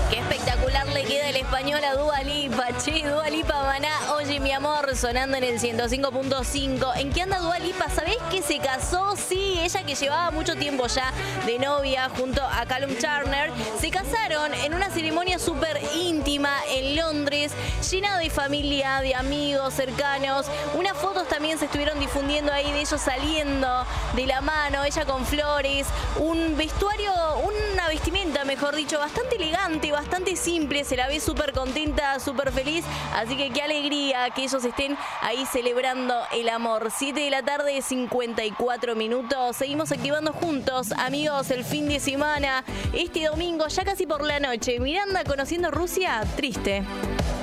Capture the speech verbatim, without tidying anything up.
Qué espectacular le queda el español a Dua Lipa. Che, Dua Lipa, Maná, oye mi amor, sonando en el ciento cinco punto cinco. ¿En qué anda Dua Lipa? ¿Sabés que se casó? Sí, ella que llevaba mucho tiempo ya de novia junto a Callum Turner. Se casaron en una ceremonia súper íntima en Londres, llena de familia, de amigos cercanos. Unas fotos también se estuvieron difundiendo ahí de ellos saliendo de la mano, ella con flores, un vestuario, una vestimenta, mejor dicho, bastante elegante, bastante simple, se la ve súper contenta, súper feliz, así que qué alegría que ellos estén ahí celebrando el amor. siete de la tarde, cincuenta y cuatro minutos, seguimos activando juntos, amigos, el fin de semana, este domingo, ya casi por la noche. Miranda conociendo Rusia, triste.